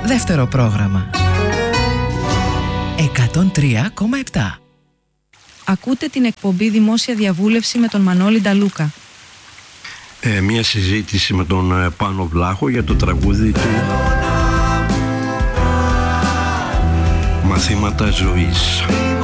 Δεύτερο πρόγραμμα 103,7. Ακούτε την εκπομπή Δημόσια Διαβούλευση με τον Μανώλη Νταλούκα. Μια συζήτηση με τον Πάνο Βλάχο για το τραγούδι του Μαθήματα Ζωής.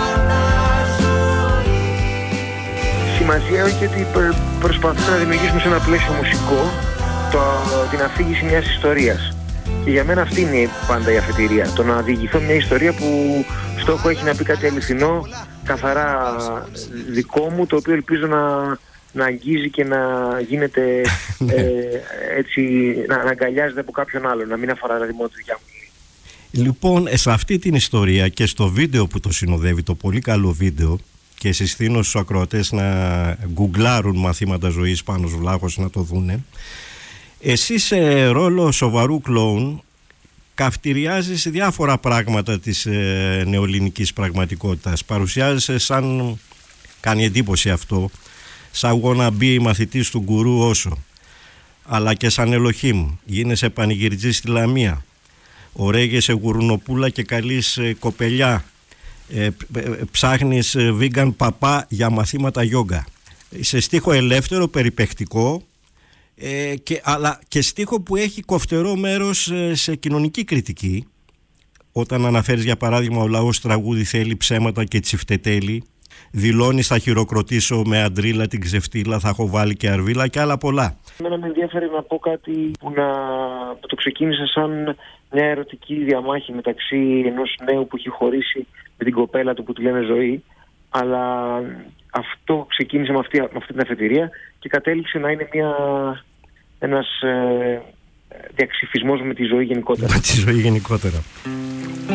Σημασία έχει ότι προσπαθούμε να δημιουργήσουμε σε ένα πλαίσιο μουσικό την αφήγηση μιας ιστορίας. Και για μένα αυτή είναι πάντα η αφετηρία. Το να διηγηθώ μια ιστορία που στόχο έχει να πει κάτι αληθινό, καθαρά δικό μου, το οποίο ελπίζω να αγγίζει και να γίνεται έτσι, να αγκαλιάζεται από κάποιον άλλο, να μην αφορά δηλαδή μόνο τη δικιά μου. Λοιπόν, σε αυτή την ιστορία και στο βίντεο που το συνοδεύει, το πολύ καλό βίντεο, και συστήνω στους ακροατές να γκουγκλάρουν Μαθήματα Ζωής Πάνος Βλάχος να το δούνε, εσύ σε ρόλο σοβαρού κλόουν καυτηριάζεις διάφορα πράγματα της νεοελληνικής πραγματικότητας. Παρουσιάζεσαι σαν, κάνει εντύπωση αυτό, σαν wannabe μαθητής του γκουρού Όσο, αλλά και σαν Ελοχήμ. Γίνεσαι πανηγυριτζής στη Λαμία, ωραίγεσαι γουρουνοπούλα και καλείς κοπελιά, ψάχνεις vegan παπά για μαθήματα γιόγκα. Σε στίχο ελεύθερο, περιπαικτικό, αλλά και στίχο που έχει κοφτερό μέρος σε κοινωνική κριτική, όταν αναφέρεις για παράδειγμα «Ο λαός τραγούδι θέλει ψέματα και τσιφτετέλη», δηλώνεις «Θα χειροκροτήσω με αντρίλα την ξεφτύλα, θα έχω βάλει και αρβίλα» και άλλα πολλά. Εμένα με ενδιαφέρει να πω κάτι που το ξεκίνησα σαν μια ερωτική διαμάχη μεταξύ ενός νέου που έχει χωρίσει με την κοπέλα του που τη λένε Ζωή, αλλά αυτό ξεκίνησε με αυτή την αφετηρία και κατέληξε να είναι ένας διαξυφισμός με τη ζωή γενικότερα. Με τη ζωή γενικότερα.